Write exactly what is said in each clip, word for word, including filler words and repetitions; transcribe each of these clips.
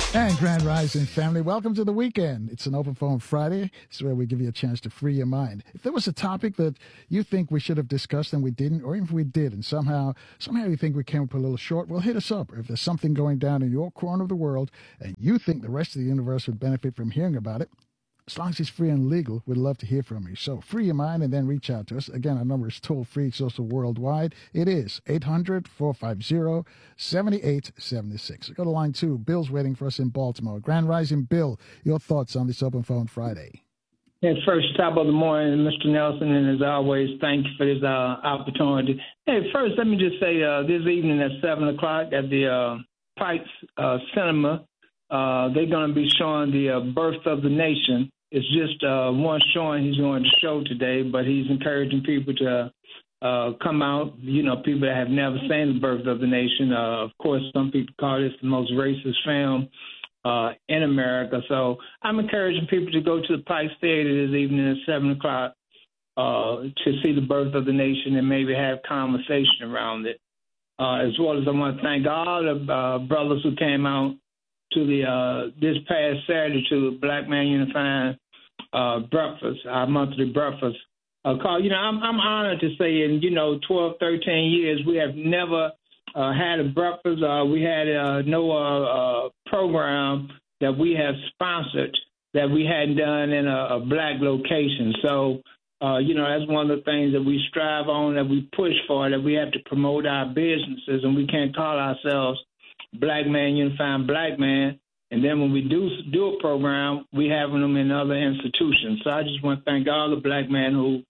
And Grand Rising family, welcome to the weekend. It's an open phone Friday. It's where we give you a chance to free your mind. If there was a topic that you think we should have discussed and we didn't, or even if we did and somehow somehow you think we came up a little short, well, hit us up. Or if there's something going down in your corner of the world and you think the rest of the universe would benefit from hearing about it, as long as it's free and legal, we'd love to hear from you. So free your mind and then reach out to us. Again, our number is toll-free. It's also worldwide. It is eight hundred, four five zero, seven eight seven six. Go to line two. Bill's waiting for us in Baltimore. Grand Rising, Bill, your thoughts on this Open Phone Friday? Hey, first, top of the morning, Mister Nelson, and as always, thank you for this uh, opportunity. Hey, first, let me just say uh, this evening at seven o'clock at the uh, Pikes uh, Cinema, uh, they're going to be showing the uh, Birth of the Nation. It's just uh, one showing he's going to show today, but he's encouraging people to uh, come out, you know, people that have never seen The Birth of the Nation. Uh, of course, some people call this the most racist film uh, in America. So I'm encouraging people to go to the Pikes Theater this evening at seven o'clock uh, to see The Birth of the Nation and maybe have conversation around it. Uh, as well as I want to thank all the uh, brothers who came out to the uh, this past Saturday to Black Man Unifying uh, breakfast, our monthly breakfast uh, call. You know, I'm, I'm honored to say in, you know, twelve, thirteen years, we have never uh, had a breakfast. Uh, we had uh, no uh, uh, program that we have sponsored that we hadn't done in a, a black location. So, uh, you know, that's one of the things that we strive on, that we push for, that we have to promote our businesses, and we can't call ourselves Black Man Unifying Black Man, and then when we do do a program, we have them in other institutions. So I just want to thank all the black men who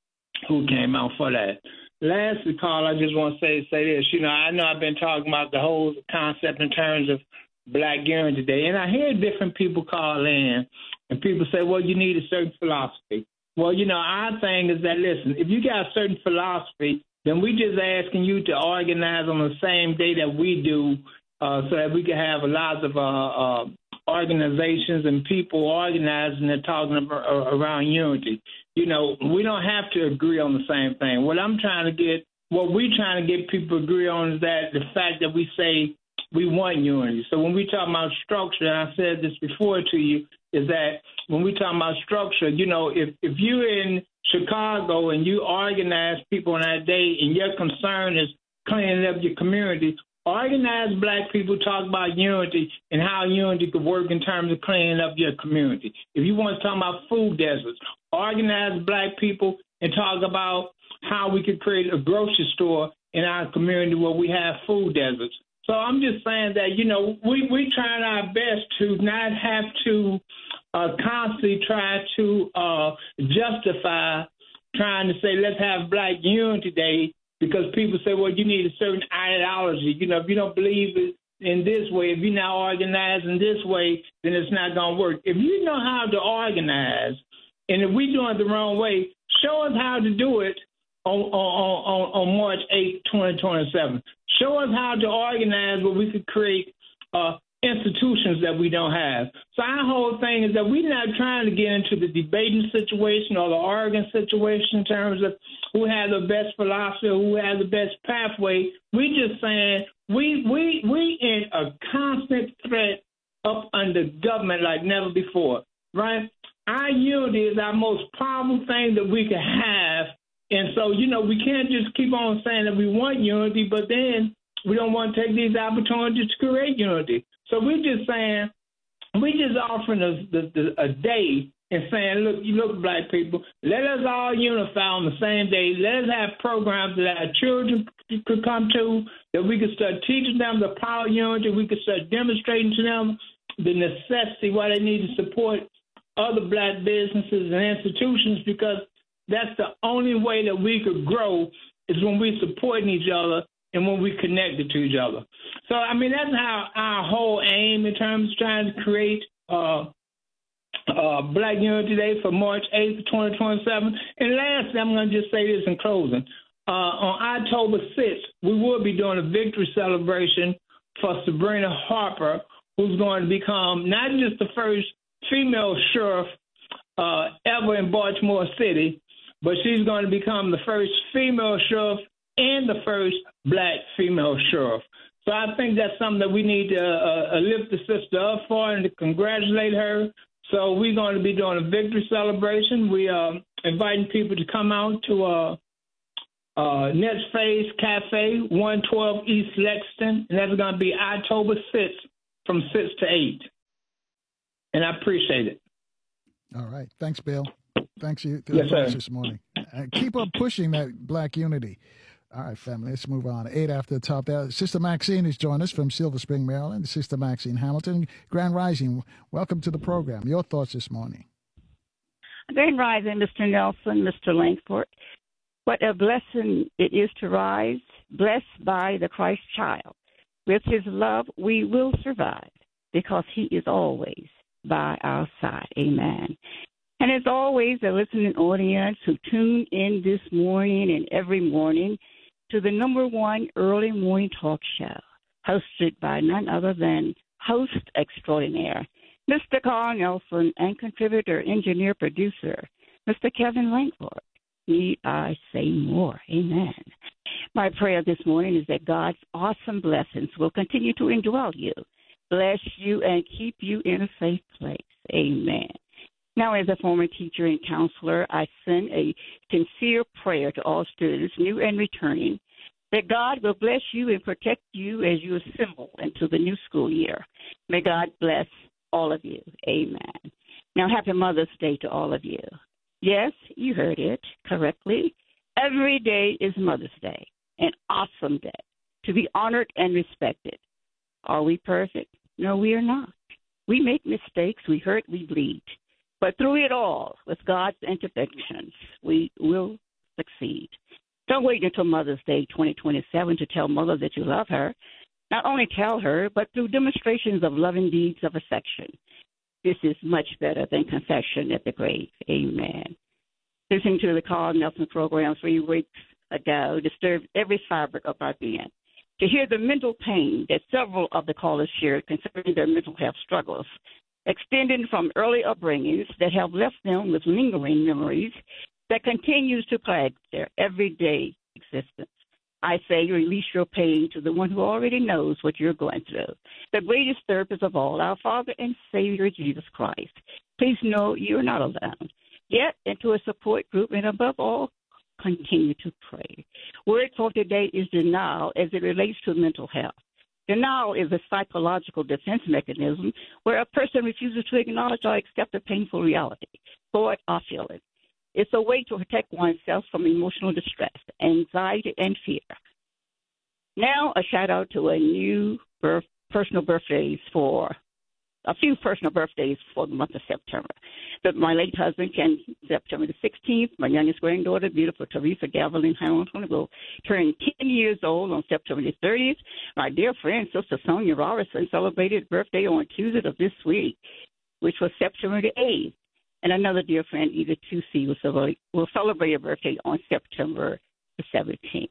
who came out for that. Lastly, Carl, I just want to say say this. You know, I know I've been talking about the whole concept in terms of Black unity today, and I hear different people call in, and people say, well, you need a certain philosophy. Well, you know, our thing is that, listen, if you got a certain philosophy, then we just asking you to organize on the same day that we do, Uh, so that we can have a lot of uh, uh, organizations and people organizing and talking about, uh, around unity. You know, we don't have to agree on the same thing. What I'm trying to get, what we're trying to get people to agree on is that the fact that we say we want unity. So when we talk about structure, and I said this before to you, is that when we talk about structure, you know, if, if you're in Chicago and you organize people on that day and your concern is cleaning up your community, organize black people, talk about unity and how unity could work in terms of cleaning up your community. If you want to talk about food deserts, organize black people and talk about how we could create a grocery store in our community where we have food deserts. So I'm just saying that, you know, we, we trying our best to not have to uh, constantly try to uh, justify trying to say, let's have Black Unity Day, because people say, well, you need a certain ideology. You know, if you don't believe it in this way, if you're not organized in this way, then it's not going to work. If you know how to organize, and if we're doing it the wrong way, show us how to do it on, on, on, on March eighth, twenty twenty-seven. Show us how to organize where we could create uh, institutions that we don't have. So our whole thing is that we're not trying to get into the debating situation or the arguing situation in terms of who has the best philosophy, who has the best pathway. We just saying we we we in a constant threat up under government like never before, right? Our unity is our most powerful thing that we can have. And so, you know, we can't just keep on saying that we want unity, but then we don't want to take these opportunities to create unity. So we're just saying, we're just offering us the, the, a day and saying, look, you look, black people, let us all unify on the same day. Let us have programs that our children could come to, that we could start teaching them the power of unity. We could start demonstrating to them the necessity why they need to support other black businesses and institutions, because that's the only way that we could grow is when we're supporting each other and when we connected to each other. So, I mean, that's how our whole aim in terms of trying to create uh, uh, Black Unity Day for March eighth, twenty twenty-seven. And lastly, I'm going to just say this in closing. Uh, on October sixth, we will be doing a victory celebration for Sabrina Harper, who's going to become not just the first female sheriff uh, ever in Baltimore City, but she's going to become the first female sheriff and the first black female sheriff. So I think that's something that we need to uh, uh, lift the sister up for and to congratulate her. So we're going to be doing a victory celebration. We are inviting people to come out to uh, uh, Next Phase Cafe, one twelve East Lexington, and that's going to be October sixth from six to eight. And I appreciate it. All right. Thanks, Bill. Thanks you yes, sir. this morning. Uh, keep up pushing that black unity. All right, family, let's move on. Eight after the top there. Sister Maxine has joined us from Silver Spring, Maryland. Sister Maxine Hamilton, Grand Rising, welcome to the program. Your thoughts this morning. Grand Rising, Mister Nelson, Mister Langford. What a blessing it is to rise, blessed by the Christ child. With his love, we will survive because he is always by our side. Amen. And as always, a listening audience who tune in this morning and every morning to the number one early morning talk show, hosted by none other than host extraordinaire, Mister Carl Nelson, and contributor, engineer, producer, Mister Kevin Langford. Need I say more? Amen. My prayer this morning is that God's awesome blessings will continue to indwell you, bless you, and keep you in a safe place. Amen. Now, as a former teacher and counselor, I send a sincere prayer to all students, new and returning, that God will bless you and protect you as you assemble into the new school year. May God bless all of you. Amen. Now, happy Mother's Day to all of you. Yes, you heard it correctly. Every day is Mother's Day, an awesome day to be honored and respected. Are we perfect? No, we are not. We make mistakes, we hurt, we bleed. But through it all, with God's interventions, we will succeed. Don't wait until Mother's Day twenty twenty-seven to tell Mother that you love her. Not only tell her, but through demonstrations of loving deeds of affection. This is much better than confession at the grave. Amen. Listening to the Carl Nelson program three weeks ago disturbed every fiber of our being. To hear the mental pain that several of the callers shared concerning their mental health struggles, extending from early upbringings that have left them with lingering memories that continues to plague their everyday existence. I say release your pain to the one who already knows what you're going through, the greatest therapist of all, our Father and Savior, Jesus Christ. Please know you're not alone. Get into a support group, and above all, continue to pray. Word for today is denial as it relates to mental health. Denial is a psychological defense mechanism where a person refuses to acknowledge or accept a painful reality, thought, or feeling. It's a way to protect oneself from emotional distress, anxiety, and fear. Now, a shout-out to a new birth, personal birthdays for a few personal birthdays for the month of September. But my late husband, Ken, September the sixteenth. My youngest granddaughter, beautiful Teresa Gavelin Hamilton, will turn ten years old on September the thirtieth. My dear friend, Sister Sonia Robertson, celebrated birthday on Tuesday of this week, which was September the eighth. And another dear friend, Edith two C, will celebrate, will celebrate a birthday on September the seventeenth.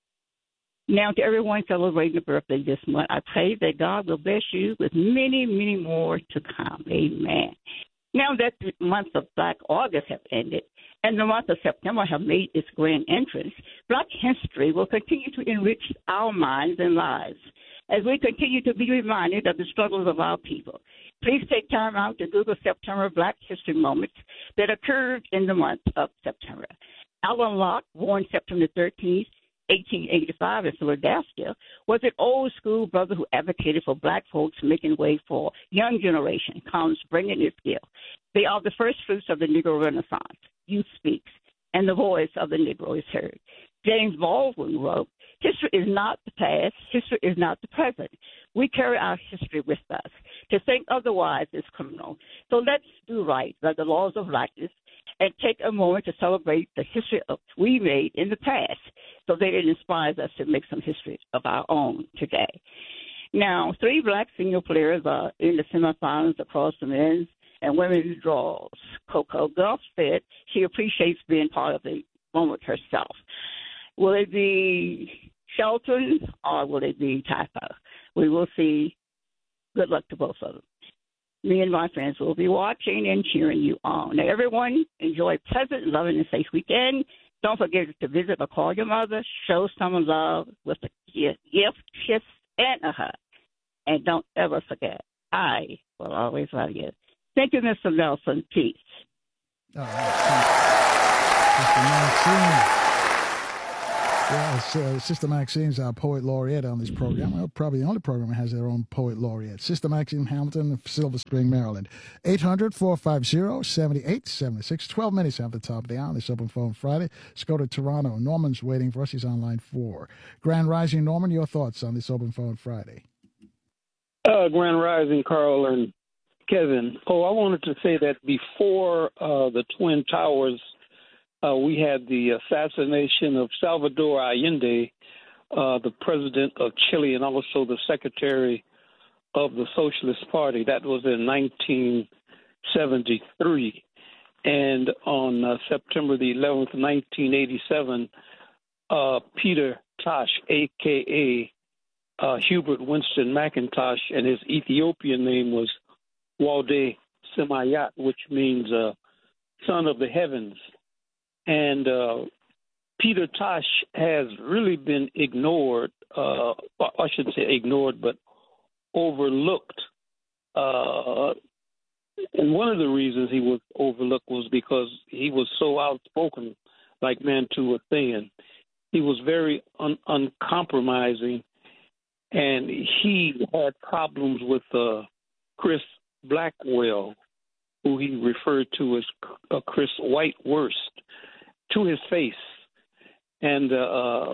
Now, to everyone celebrating a birthday this month, I pray that God will bless you with many, many more to come. Amen. Now that the month of Black August have ended and the month of September have made its grand entrance, Black history will continue to enrich our minds and lives as we continue to be reminded of the struggles of our people. Please take time out to Google September Black History Moments that occurred in the month of September. Alan Locke, born September thirteenth, eighteen eighty-five in Philadelphia, was an old-school brother who advocated for Black folks making way for young generation, comes bringing his gift. They are the first fruits of the Negro Renaissance. Youth speaks, and the voice of the Negro is heard. James Baldwin wrote, history is not the past, history is not the present. We carry our history with us. To think otherwise is criminal. So let's do right by the laws of righteousness and take a moment to celebrate the history of we made in the past so that it inspires us to make some history of our own today. Now, three Black senior players are in the semifinals across the men's and women's draws. Coco Gauff said she appreciates being part of the moment herself. Will it be Shelton or will it be Typo? We will see. Good luck to both of them. Me and my friends will be watching and cheering you on. Now, everyone, enjoy a pleasant, loving, and safe weekend. Don't forget to visit or call your mother. Show some love with a gift, kiss, and a hug. And don't ever forget, I will always love you. Thank you, Mister Nelson. Peace. All right. Sister Maxine. Yes, uh, Sister Maxine's our poet laureate on this program. Well, probably the only program that has their own poet laureate. Sister Maxine Hamilton of Silver Spring, Maryland. eight hundred, four five zero, seven eight seven six. twelve minutes after the top of the hour. This Open Phone Friday. Let's go to Toronto. Norman's waiting for us. He's on line four. Grand Rising, Norman, your thoughts on this Open Phone Friday? Uh, Grand Rising, Carl and Kevin. Oh, I wanted to say that before uh, the Twin Towers, uh, we had the assassination of Salvador Allende, uh, the president of Chile, and also the secretary of the Socialist Party. That was in nineteen seventy-three. And on uh, September the eleventh, nineteen eighty-seven, uh, Peter Tosh, a k a. Uh, Hubert Winston McIntosh, and his Ethiopian name was Walde Semayat, which means uh, son of the heavens. And uh, Peter Tosh has really been ignored, uh, I shouldn't say ignored, but overlooked. Uh, and one of the reasons he was overlooked was because he was so outspoken, like Mantua was saying. He was very un- uncompromising. And he had problems with uh, Chris Blackwell, who he referred to as uh, Chris Whitewurst, to his face. And uh,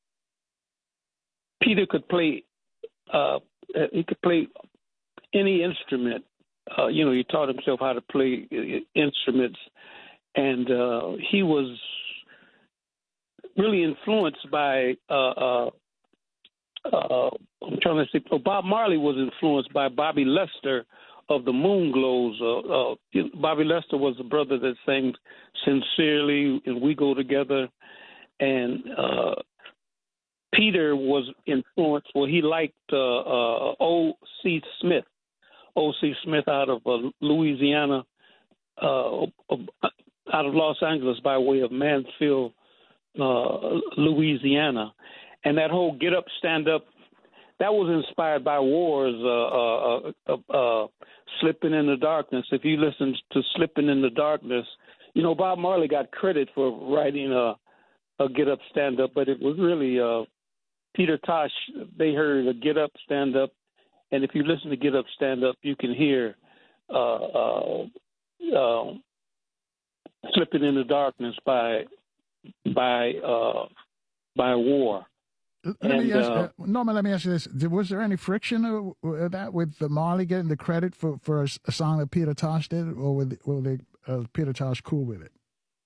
Peter could play, uh, he could play any instrument. Uh, you know, he taught himself how to play instruments. And uh, he was really influenced by uh, uh, Uh, I'm trying to say, oh, Bob Marley was influenced by Bobby Lester of the Moonglows. Uh, uh, Bobby Lester was the brother that sang Sincerely and We Go Together. And uh, Peter was influenced, well, he liked uh, uh, O C. Smith, O C. Smith out of uh, Louisiana, uh, out of Los Angeles by way of Mansfield, uh, Louisiana. And that whole get up, stand up, that was inspired by Wars, uh, uh, uh, uh, Slipping in the Darkness. If you listen to Slipping in the Darkness, you know, Bob Marley got credit for writing a, a get up, stand up, but it was really uh, Peter Tosh. They heard a get up, stand up. And if you listen to Get Up, Stand Up, you can hear uh, uh, uh, Slipping in the Darkness by, by, uh, by War. Let and, me ask, uh, uh, Norman, let me ask you this. Was there any friction of that with Marley getting the credit for, for a, a song that Peter Tosh did, or were, were they, uh, Peter Tosh cool with it?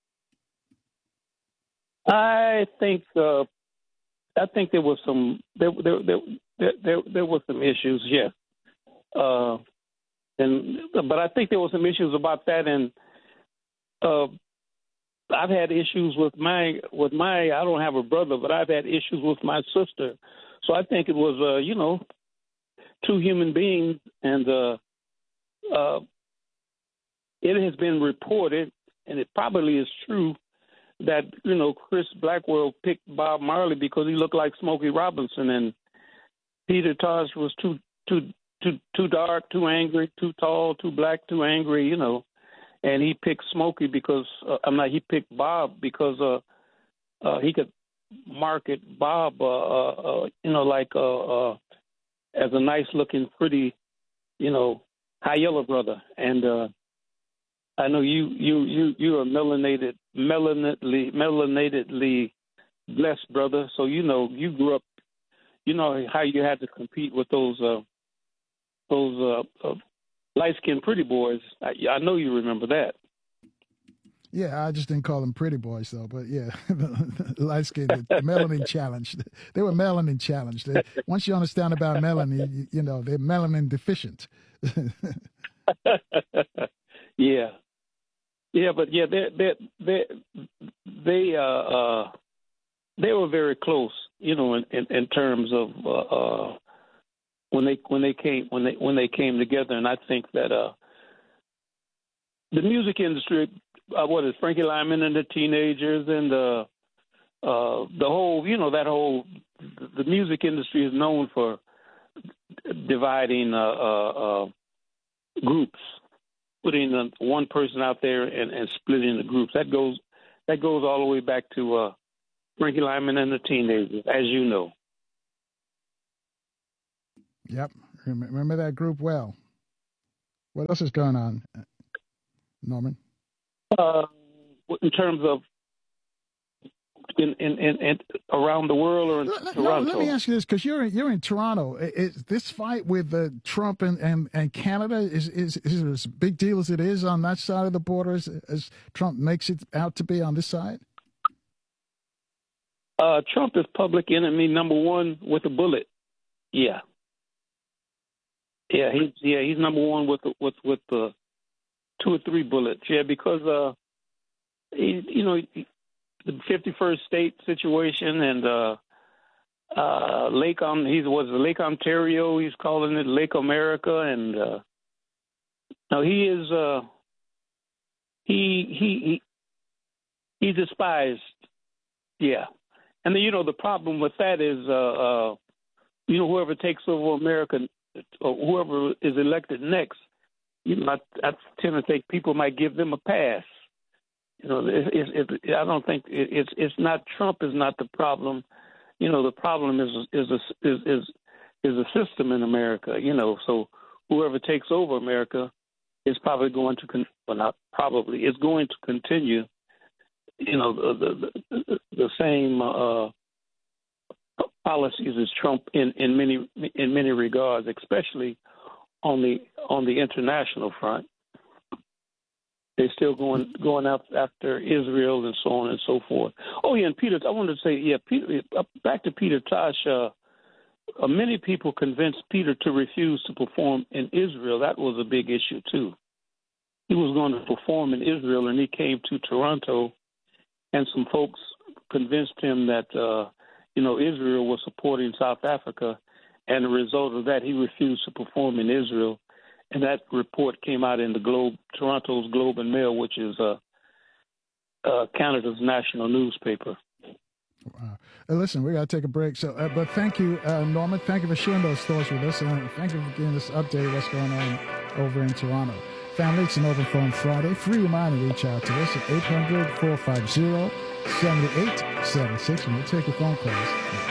I think uh, I think there was some there there there there, there was some issues, yes. Uh, and but I think there were some issues about that, and uh, I've had issues with my with my. I don't have a brother, but I've had issues with my sister. So I think it was, uh, you know, two human beings, and uh, uh, it has been reported, and it probably is true, that you know Chris Blackwell picked Bob Marley because he looked like Smokey Robinson, and Peter Tosh was too too too too dark, too angry, too tall, too black, too angry, you know. And he picked Smokey because uh, I'm not. He picked Bob because uh, uh, he could market Bob, uh, uh, uh, you know, like uh, uh, as a nice-looking, pretty, you know, high yellow brother. And uh, I know you, you, you, you're a melanated, melanatedly, melanatedly blessed brother. So you know, you grew up. You know how you had to compete with those, uh, those. Uh, uh, light-skinned pretty boys. I, I know you remember that. Yeah, I just didn't call them pretty boys, though. But, yeah, light-skinned, melanin challenged. They were melanin challenged. They, once you understand about melanin, you, you know, they're melanin deficient. yeah. Yeah, but, yeah, they they they they, uh, uh, they were very close, you know, in, in, in terms of uh, uh, when they when they came when they when they came together, and I think that uh, the music industry, uh, what is Frankie Lyman and the Teenagers, and uh, uh, the whole, you know, that whole the music industry is known for dividing uh, uh, uh, groups, putting uh, one person out there and, and splitting the groups. That goes that goes all the way back to uh, Frankie Lyman and the teenagers, as you know. Yep, remember that group well. What else is going on, Norman? Uh, in terms of in, in, in, in around the world or in no, Toronto? No, let me ask you this, because you're you're in Toronto. Is this fight with uh, Trump and, and, and Canada is, is is it as big deal as it is on that side of the border as, as Trump makes it out to be on this side? Uh, Trump is public enemy number one with a bullet. Yeah, yeah, he's yeah he's number one with with with uh, two or three bullets. Yeah, because uh, he, you know. He, the fifty-first state situation and uh, uh, Lake on he was Lake Ontario. He's calling it Lake America, and uh, now he is uh, he he he he's despised. Yeah, and then, you know the problem with that is uh, uh, you know whoever takes over America or whoever is elected next, you know I, I tend to think people might give them a pass. You know, it, it, it, I don't think it, it's it's not Trump is not the problem. You know, the problem is is a, is is is a system in America. You know, so whoever takes over America is probably going to con- well, not probably is going to continue. You know, the the, the, the same uh, policies as Trump in, in many in many regards, especially on the on the international front. They're still going going out after Israel and so on and so forth. Oh, yeah, and Peter, I wanted to say, yeah, Peter, back to Peter Tosh. Uh, uh, many people convinced Peter to refuse to perform in Israel. That was a big issue, too. He was going to perform in Israel, and he came to Toronto, and some folks convinced him that, uh, you know, Israel was supporting South Africa, and the result of that, he refused to perform in Israel. And that report came out in the Globe, Toronto's Globe and Mail, which is uh, uh, Canada's national newspaper. Wow. Hey, listen, we got to take a break. So, uh, but thank you, uh, Norman. Thank you for sharing those thoughts with us, and thank you for giving us an update of what's going on over in Toronto. Family, it's an Open Phone Friday. Free your mind to reach out to us at eight hundred, four five zero, seven eight seven six, and we'll take your phone calls.